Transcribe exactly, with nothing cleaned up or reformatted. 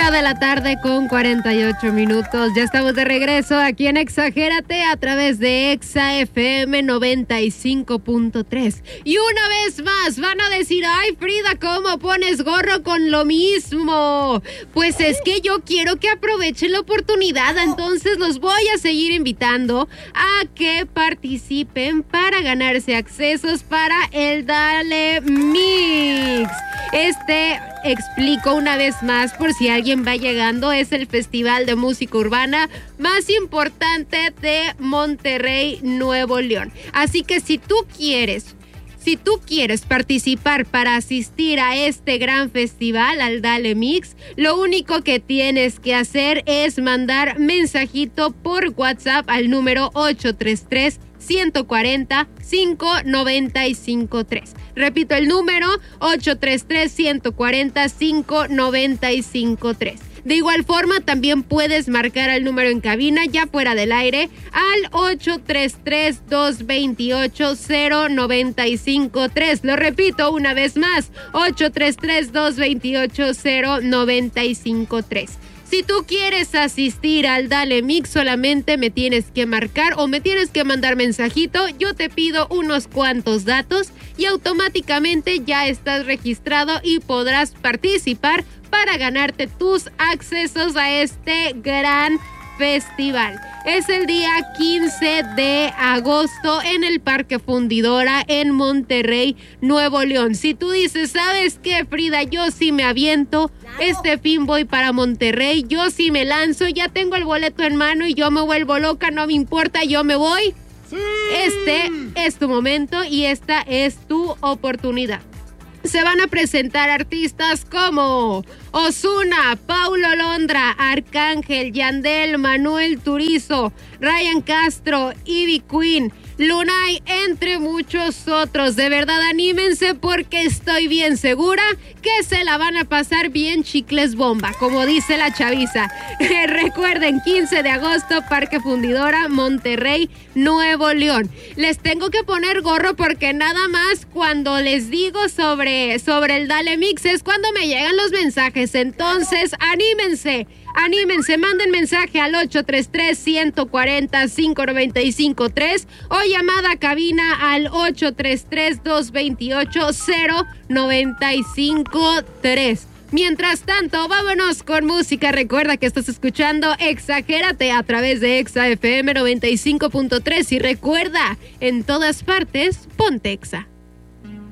Una de la tarde con cuarenta y ocho minutos. Ya estamos de regreso aquí en Exagérate a través de Exa F M noventa y cinco punto tres. Y una vez más van a decir, ay Frida, ¿cómo pones gorro con lo mismo? Pues es que yo quiero que aprovechen la oportunidad, entonces los voy a seguir invitando a que participen para ganarse accesos para el Dale Mix. Este, explico una vez más por si alguien va llegando, es el festival de música urbana más importante de Monterrey, Nuevo León. Así que si tú quieres, si tú quieres participar para asistir a este gran festival, al Dale Mix, lo único que tienes que hacer es mandar mensajito por WhatsApp al número ocho tres tres, uno cuatro cero, cinco nueve cinco tres. Repito el número ocho tres tres, uno cuatro cero, cinco nueve cinco tres. De igual forma, también puedes marcar el número en cabina ya fuera del aire al ocho tres tres, dos dos ocho, cero nueve cinco tres. Lo repito una vez más, ocho tres tres, dos dos ocho, cero nueve cinco tres. Si tú quieres asistir al Dale Mix, solamente me tienes que marcar o me tienes que mandar mensajito. Yo te pido unos cuantos datos y automáticamente ya estás registrado y podrás participar para ganarte tus accesos a este gran festival. Es el día quince de agosto en el Parque Fundidora en Monterrey, Nuevo León. Si tú dices, ¿sabes qué, Frida? Yo sí me aviento, este fin voy para Monterrey, yo sí me lanzo, ya tengo el boleto en mano y yo me vuelvo loca, no me importa, yo me voy. Sí. Este es tu momento y esta es tu oportunidad. Se van a presentar artistas como Ozuna, Paulo Londra, Arcángel, Yandel, Manuel Turizo, Ryan Castro, Ivy Queen, Lunay, entre muchos otros. De verdad, anímense porque estoy bien segura que se la van a pasar bien chicles bomba, como dice la chaviza. Recuerden, quince de agosto, Parque Fundidora, Monterrey, Nuevo León. Les tengo que poner gorro porque nada más cuando les digo sobre, sobre el Dale Mix es cuando me llegan los mensajes. Entonces, anímense. Anímense, manden mensaje al ocho tres tres, uno cuatro cero, cinco nueve cinco tres o llamada a cabina al ocho tres tres, dos dos ocho, cero nueve cinco tres. Mientras tanto, vámonos con música. Recuerda que estás escuchando Exagérate a través de Exa F M noventa y cinco punto tres y recuerda, en todas partes, ponte Exa.